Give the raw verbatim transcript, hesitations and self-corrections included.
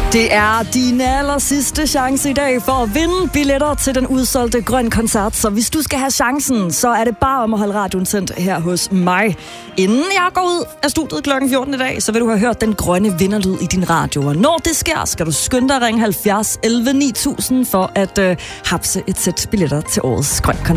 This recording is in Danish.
Det er din aller sidste chance i dag for at vinde billetter til den udsolgte Grøn Koncert. Så hvis du skal have chancen, så er det bare om at holde radioen tændt her hos mig. Inden jeg går ud af studiet klokken fjorten i dag, så vil du have hørt den grønne vinderlyd i din radio. Og når det sker, skal du skynde dig at ringe halvfjerds elleve ni tusind for at øh, hapse et sæt billetter til årets Grøn Koncert.